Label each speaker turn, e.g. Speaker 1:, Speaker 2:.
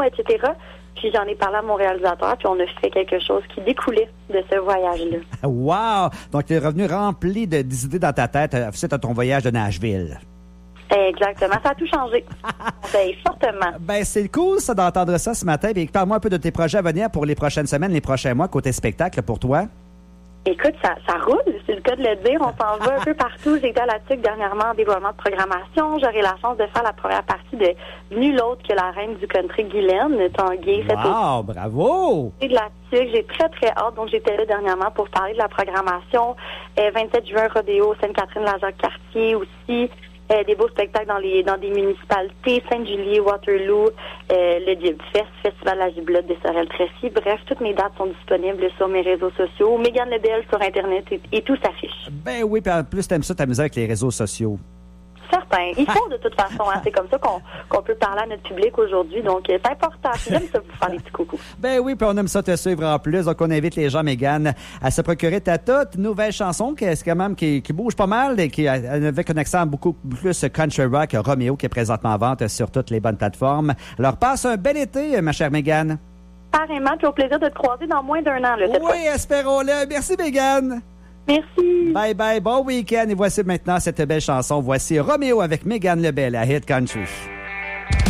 Speaker 1: destination, etc. Puis j'en ai parlé à mon réalisateur, puis on a fait quelque chose qui découlait de ce voyage-là.
Speaker 2: Wow! Donc, tu es revenu rempli d'idées dans ta tête suite à ton voyage de Nashville.
Speaker 1: Exactement, ça a tout changé. Fortement.
Speaker 2: Ben, c'est cool, ça, d'entendre ça ce matin. Puis, parle-moi un peu de tes projets à venir pour les prochaines semaines, les prochains mois, côté spectacle pour toi.
Speaker 1: Écoute, ça roule, c'est le cas de le dire. On s'en va un peu partout. J'ai été à la TIC dernièrement en développement de programmation. J'aurai la chance de faire la première partie de Nul autre que la reine du country, Guylaine Tanguay.
Speaker 2: Wow, bravo!
Speaker 1: De la TIC, j'ai très, très hâte. Donc, j'étais là dernièrement pour parler de la programmation. 27 juin, Rodéo, Sainte-Catherine-la-Jacques-Cartier aussi. Des beaux spectacles dans des municipalités, Sainte-Julie, Waterloo, le Dibfest, Festival de la Giblotte des Sorel-Tracy. Bref, toutes mes dates sont disponibles sur mes réseaux sociaux. Mégane Lebel sur Internet et tout s'affiche.
Speaker 2: Ben oui, puis en plus, t'aimes ça t'amuser avec les réseaux sociaux.
Speaker 1: Certain. Il faut de toute façon. Hein. C'est comme ça qu'on peut parler à notre public aujourd'hui. Donc, c'est important. J'aime ça vous faire des petits coucous.
Speaker 2: Ben oui, puis on aime ça te suivre en plus. Donc, on invite les gens, Mégane, à se procurer ta toute nouvelle chanson qui est quand même qui bouge pas mal et qui avec un accent beaucoup plus country rock, Roméo, qui est présentement en vente sur toutes les bonnes plateformes. Alors, passe un bel été, ma chère Mégane.
Speaker 1: Pareillement, puis au plaisir de te croiser dans moins d'un an. Là,
Speaker 2: oui, espérons-le. Merci, Mégane.
Speaker 1: Merci.
Speaker 2: Bye bye, bon week-end. Et voici maintenant cette belle chanson. Voici Roméo avec Mégane Lebel à Hit Country.